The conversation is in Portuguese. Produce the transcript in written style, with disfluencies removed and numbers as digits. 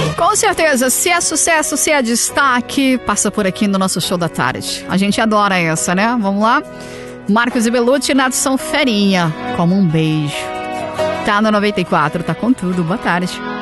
Com certeza, se é sucesso, se é destaque, passa por aqui no nosso show da tarde. A gente adora essa, né? Vamos lá? Marcos e Belucci, Nadson Ferinha, como um beijo. Tá no 94, tá com tudo. Boa tarde.